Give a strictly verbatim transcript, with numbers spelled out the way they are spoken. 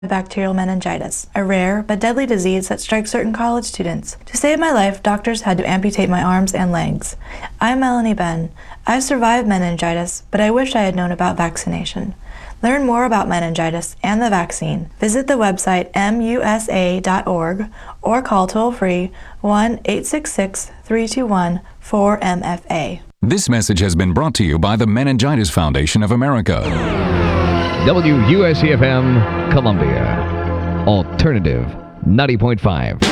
Bacterial meningitis, a rare but deadly disease that strikes certain college students. To save my life, doctors had to amputate my arms and legs. I'm Melanie Benn. I've survived meningitis, but I wish I had known about vaccination. Learn more about meningitis and the vaccine. Visit the website m u s a dot org or call toll-free one eight six six, three two one, four M F A. This message has been brought to you by the Meningitis Foundation of America. W U S C F M, Columbia. Alternative ninety point five.